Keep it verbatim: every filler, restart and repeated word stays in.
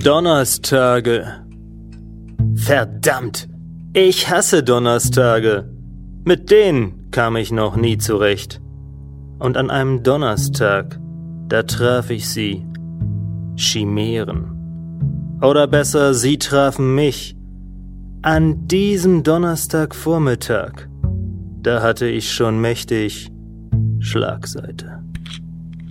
Donnerstage. Verdammt, ich hasse Donnerstage. Mit denen kam ich noch nie zurecht. Und an einem Donnerstag, da traf ich sie. Chimären. Oder besser, sie trafen mich. An diesem Donnerstagvormittag, da hatte ich schon mächtig Schlagseite.